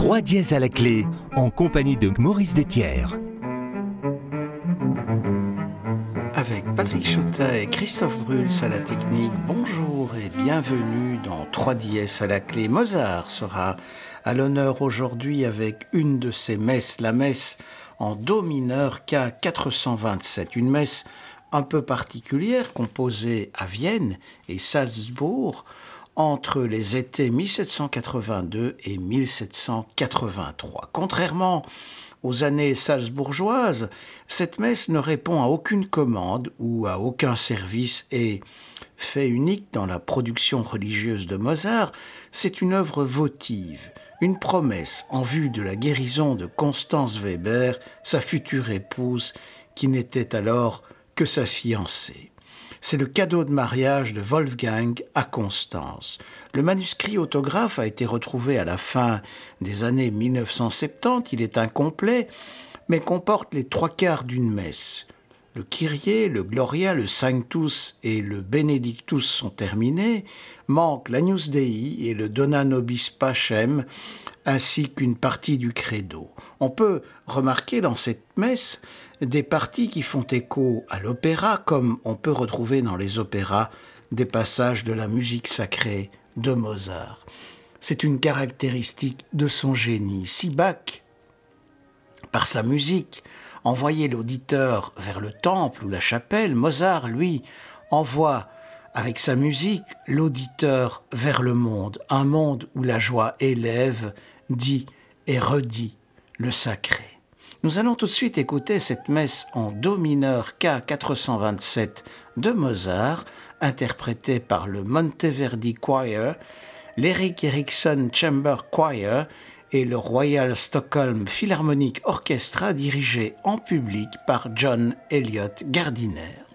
3 dièses à la clé, en compagnie de Maurice Détière. Avec Patrick Choutin et Christophe Bruls à la technique, bonjour et bienvenue dans 3 dièses à la clé. Mozart sera à l'honneur aujourd'hui avec une de ses messes, la messe en do mineur K 427, une messe un peu particulière composée à Vienne et Salzbourg entre les étés 1782 et 1783. Contrairement aux années salzbourgeoises, cette messe ne répond à aucune commande ou à aucun service et, fait unique dans la production religieuse de Mozart, c'est une œuvre votive, une promesse en vue de la guérison de Constance Weber, sa future épouse, qui n'était alors que sa fiancée. C'est le cadeau de mariage de Wolfgang à Constance. Le manuscrit autographe a été retrouvé à la fin des années 1970. Il est incomplet, mais comporte les 3/4 d'une messe. Le Kyrie, le Gloria, le Sanctus et le Benedictus sont terminés. Manquent l'Agnus Dei et le Dona Nobis Pacem, ainsi qu'une partie du Credo. On peut remarquer dans cette messe des parties qui font écho à l'opéra, comme on peut retrouver dans les opéras des passages de la musique sacrée de Mozart. C'est une caractéristique de son génie. Si Bach, par sa musique, envoyait l'auditeur vers le temple ou la chapelle, Mozart, lui, envoie avec sa musique l'auditeur vers le monde, un monde où la joie élève, dit et redit le sacré. Nous allons tout de suite écouter cette messe en do mineur K 427 de Mozart, interprétée par le Monteverdi Choir, l'Erik Erikson Chamber Choir et le Royal Stockholm Philharmonic Orchestra dirigé en public par John Elliott Gardiner.